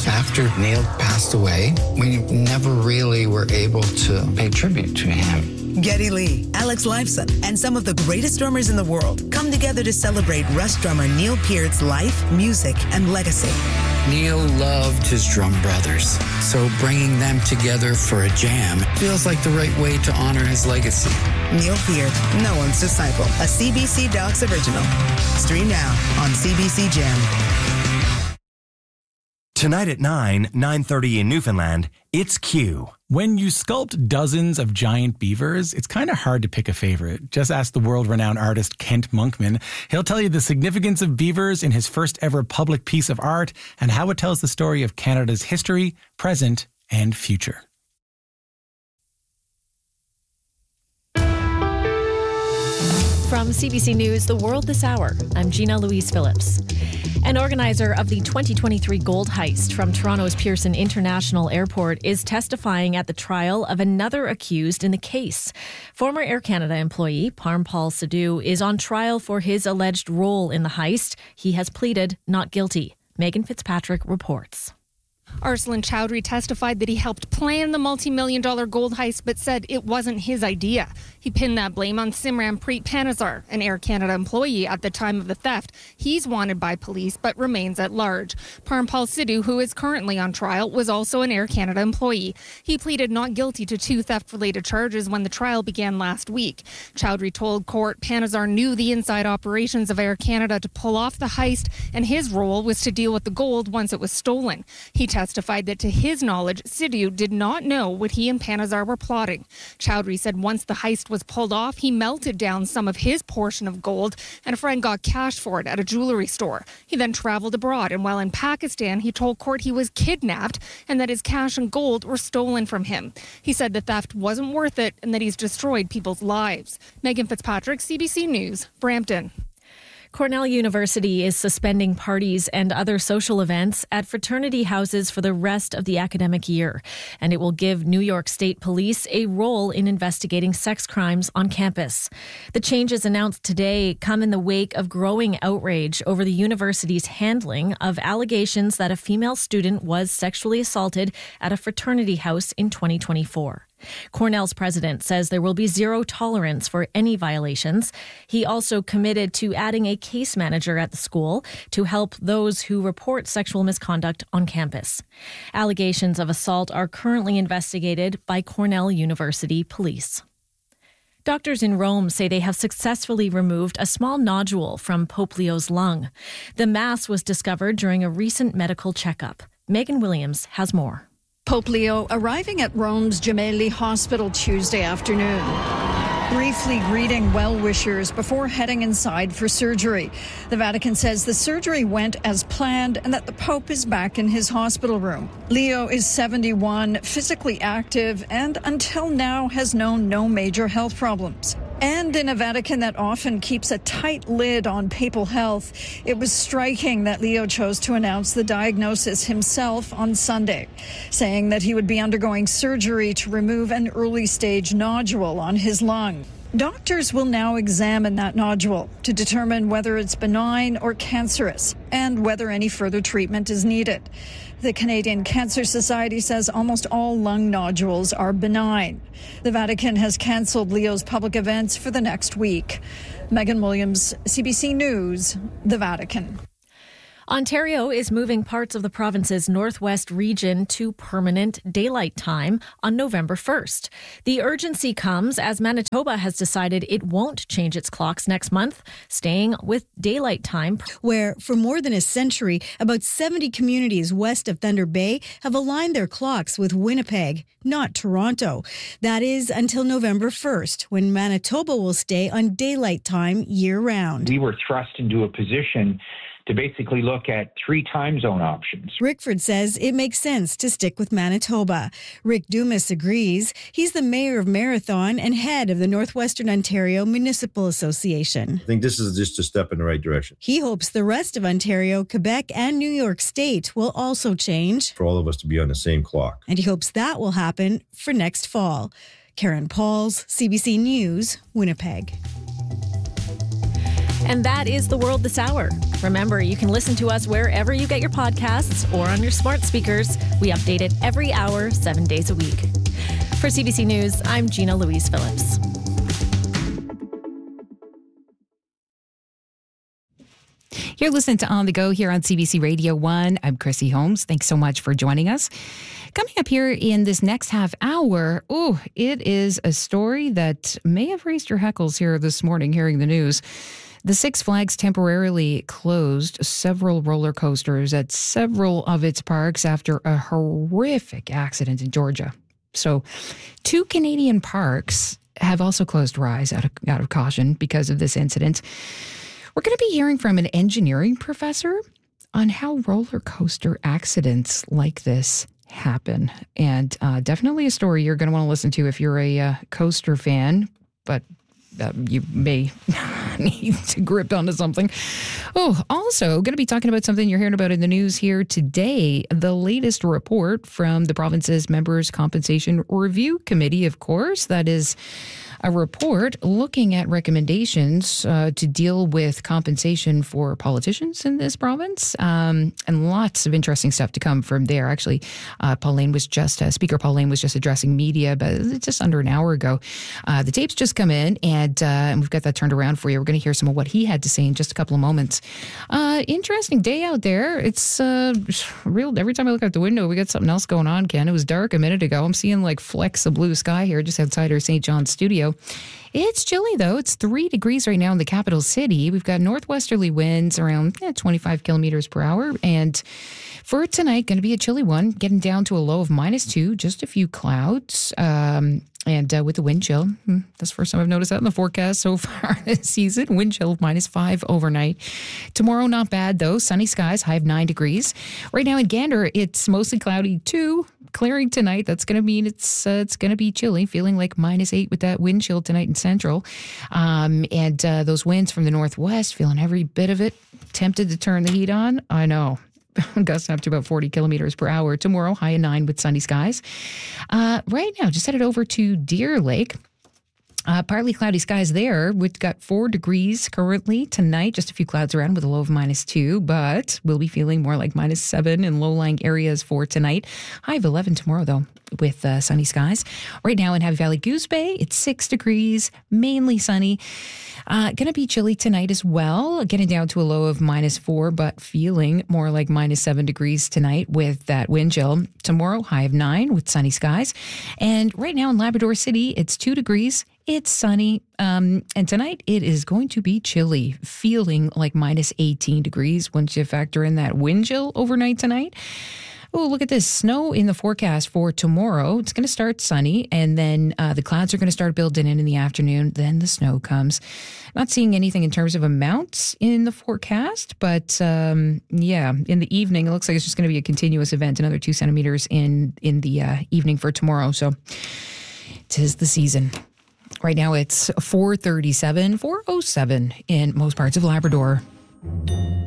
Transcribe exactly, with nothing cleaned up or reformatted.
After Neil passed away, we never really were able to pay tribute to him. Geddy Lee, Alex Lifeson, and some of the greatest drummers in the world come together to celebrate Rush drummer Neil Peart's life, music, and legacy. Neil loved his drum brothers, so bringing them together for a jam feels like the right way to honor his legacy. Neil Peart, no one's disciple, a C B C Docs original. Stream now on C B C Gem. Tonight at nine, nine thirty in Newfoundland, it's Q. When you sculpt dozens of giant beavers, it's kind of hard to pick a favorite. Just ask the world-renowned artist Kent Monkman. He'll tell you the significance of beavers in his first ever public piece of art and how it tells the story of Canada's history, present, and future. From C B C News, The World This Hour, I'm Gina Louise Phillips. An organizer of the twenty twenty-three gold heist from Toronto's Pearson International Airport is testifying at the trial of another accused in the case. Former Air Canada employee Parmpal Sidhu is on trial for his alleged role in the heist. He has pleaded not guilty. Megan Fitzpatrick reports. Arslan Chowdhury testified that he helped plan the multi-million dollar gold heist but said it wasn't his idea. He pinned that blame on Simran Preet Panazar, an Air Canada employee at the time of the theft. He's wanted by police but remains at large. Parmpal Sidhu, who is currently on trial, was also an Air Canada employee. He pleaded not guilty to two theft-related charges when the trial began last week. Chowdhury told court Panazar knew the inside operations of Air Canada to pull off the heist, and his role was to deal with the gold once it was stolen. He testified that to his knowledge, Sidhu did not know what he and Panazar were plotting. Chowdhury said once the heist was pulled off, he melted down some of his portion of gold and a friend got cash for it at a jewelry store. He then traveled abroad, and while in Pakistan, he told court he was kidnapped and that his cash and gold were stolen from him. He said the theft wasn't worth it and that he's destroyed people's lives. Megan Fitzpatrick, C B C News, Brampton. Cornell University is suspending parties and other social events at fraternity houses for the rest of the academic year, and it will give New York State Police a role in investigating sex crimes on campus. The changes announced today come in the wake of growing outrage over the university's handling of allegations that a female student was sexually assaulted at a fraternity house in twenty twenty-four. Cornell's president says there will be zero tolerance for any violations. He also committed to adding a case manager at the school to help those who report sexual misconduct on campus. Allegations of assault are currently investigated by Cornell University Police. Doctors in Rome say they have successfully removed a small nodule from Pope Leo's lung. The mass was discovered during a recent medical checkup. Megan Williams has more. Pope Leo arriving at Rome's Gemelli Hospital Tuesday afternoon, briefly greeting well-wishers before heading inside for surgery. The Vatican says the surgery went as planned and that the Pope is back in his hospital room. Leo is seventy-one, physically active, and until now has known no major health problems. And in a Vatican that often keeps a tight lid on papal health, it was striking that Leo chose to announce the diagnosis himself on Sunday, saying that he would be undergoing surgery to remove an early-stage nodule on his lung. Doctors will now examine that nodule to determine whether it's benign or cancerous and whether any further treatment is needed. The Canadian Cancer Society says almost all lung nodules are benign. The Vatican has cancelled Leo's public events for the next week. Megan Williams, C B C News, the Vatican. Ontario is moving parts of the province's northwest region to permanent daylight time on November first. The urgency comes as Manitoba has decided it won't change its clocks next month, staying with daylight time. Where, for more than a century, about seventy communities west of Thunder Bay have aligned their clocks with Winnipeg, not Toronto. That is until November first, when Manitoba will stay on daylight time year-round. We were thrust into a position to basically look at three time zone options. Rickford says it makes sense to stick with Manitoba. Rick Dumas agrees. He's the mayor of Marathon and head of the Northwestern Ontario Municipal Association. I think this is just a step in the right direction. He hopes the rest of Ontario, Quebec, and New York State will also change. For all of us to be on the same clock. And he hopes that will happen for next fall. Karen Pauls, C B C News, Winnipeg. And that is The World This Hour. Remember, you can listen to us wherever you get your podcasts or on your smart speakers. We update it every hour, seven days a week. For C B C News, I'm Gina Louise Phillips. You're listening to On the Go here on C B C Radio one. I'm Chrissy Holmes. Thanks so much for joining us. Coming up here in this next half hour, oh, it is a story that may have raised your hackles here this morning hearing the news. The Six Flags temporarily closed several roller coasters at several of its parks after a horrific accident in Georgia. So two Canadian parks have also closed Rise out of, out of caution because of this incident. We're going to be hearing from an engineering professor on how roller coaster accidents like this happen. And uh, definitely a story you're going to want to listen to if you're a uh, coaster fan, but uh, you may need to grip onto something. Oh, also going to be talking about something you're hearing about in the news here today, the latest report from the province's Members' Compensation Review Committee, of course. That is a report looking at recommendations uh, to deal with compensation for politicians in this province, um, and lots of interesting stuff to come from there. Actually, uh, Pauline was just, uh, Speaker Pauline was just addressing media, but just under an hour ago. Uh, the tapes just come in, and, uh, and we've got that turned around for you. We're going to hear some of what he had to say in just a couple of moments. Uh, interesting day out there. It's uh, real. Every time I look out the window, we got something else going on, Ken. It was dark a minute ago. I'm seeing like flecks of blue sky here just outside our Saint John's studio. It's chilly, though. It's three degrees right now in the capital city. We've got northwesterly winds around eh, twenty-five kilometers per hour. And for tonight, going to be a chilly one, getting down to a low of minus two, just a few clouds. Um, and uh, with the wind chill, that's the first time I've noticed that in the forecast so far this season. Wind chill of minus five overnight. Tomorrow, not bad, though. Sunny skies, high of nine degrees. Right now in Gander, it's mostly cloudy, too. Clearing tonight. That's going to mean it's uh, it's going to be chilly, feeling like minus eight with that wind chill tonight in Central. Um, and uh, those winds from the northwest, feeling every bit of it. Tempted to turn the heat on? I know. Gusts up to about forty kilometers per hour. Tomorrow, high of nine with sunny skies. Uh, right now, just headed over to Deer Lake. Uh, partly cloudy skies there. We've got four degrees currently tonight. Just a few clouds around with a low of minus two, but we'll be feeling more like minus seven in low-lying areas for tonight. High of eleven tomorrow, though, with uh, sunny skies. Right now in Happy Valley Goose Bay, it's six degrees, mainly sunny. Uh, going to be chilly tonight as well, getting down to a low of minus four, but feeling more like minus seven degrees tonight with that wind chill. Tomorrow, high of nine with sunny skies. And right now in Labrador City, it's two degrees. It's sunny, um, and tonight it is going to be chilly, feeling like minus eighteen degrees once you factor in that wind chill overnight tonight. Oh, look at this. Snow in the forecast for tomorrow. It's going to start sunny, and then uh, the clouds are going to start building in in the afternoon. Then the snow comes. Not seeing anything in terms of amounts in the forecast, but um, yeah, in the evening, it looks like it's just going to be a continuous event, another two centimeters in, in the uh, evening for tomorrow. So 'tis the season. Right now it's four thirty-seven, four oh seven in most parts of Labrador.